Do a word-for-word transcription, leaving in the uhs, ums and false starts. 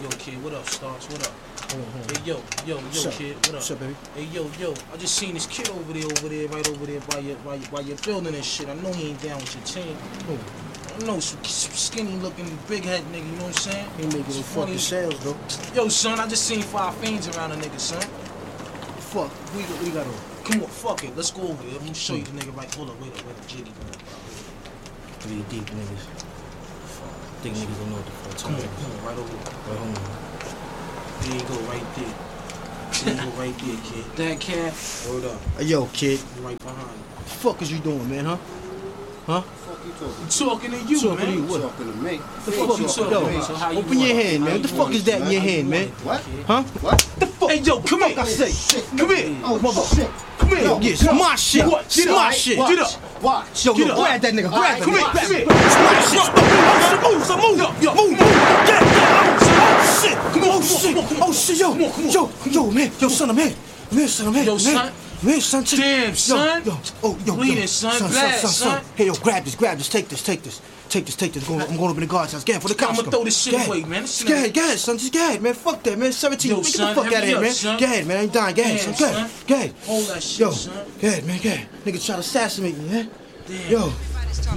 Yo, kid, what up, Starks? What up? Hold on, hold on. Hey, yo, yo, yo, What's kid, up? what up? What's up, baby? Hey, yo, yo, I just seen this kid over there, over there, right over there by your, by your, by your building and shit. I know he ain't down with your team. Who? I know, some skinny looking, big head nigga, you know what I'm saying? He making It's no funny. fucking sales, though. Yo, son, I just seen five fiends around a nigga, son. Fuck. What you, what you got on? Come on, fuck it, let's go over there. I'm gonna show you the nigga right. Hold up, wait up, wait up, jiggy. Three deep niggas. Think niggas don't know what the fuck. Come on, come on, right over there. Right, hold on. There you go, right there. There you go, right there, kid. That cat. Hold up. Hey, yo, kid. Right behind you. What the fuck is you doing, man, huh? Huh? What the fuck you talking? I'm talking to you, Talking man. to you, what? Talking to me. The You fuck ain't you talking talking to me. about? So how you Open your want it? hand, How man. What you the fuck want is it? that in How your you hand, want man? it, What? kid? Huh? What? The fuck? Hey, yo, come Fuck, on. I say. Shit. Come here. Oh, Mother- shit. Come here. Yo, Yeah, it's my shit. What? It's Get my up. shit. Watch. Get Get up. Watch. Yo, Get yo, up. grab that nigga. Grab Alright, that come nigga. here, Grab come it. here. It's my shit. Move, so move. Yo, yo. Move, move. Get it. Oh, shit. Come on, Oh, come on, shit. come on, come on. Oh, shit. Yo, Come on, come on. yo, yo, man. Yo, son, I'm here. I'm here, son. I'm here. Yo, I'm here. son. I'm here, son. Check- Damn, Yo, son. Yo, oh, yo, Bleeding, yo. son. Son, Blast, son, son, son. Hey, yo, grab this. Grab this. Take this. Take this. Take this. Take this. I'm going, I'm going up in the guard's house. Get it for the cops. I'ma come. throw this shit Get it. away, man. This shit Get ain't- it, get it, son. Just get it, man. Fuck that, man. seventeen. Yo, Man, get the son, fuck out hurry of here, up, man. son. Get it, man. I ain't dying. Get it, Damn, son. Get son. it. Get it. Hold that shit, Yo, son. get it, man. Get it. Nigga try to assassinate me, man. Damn. Yo.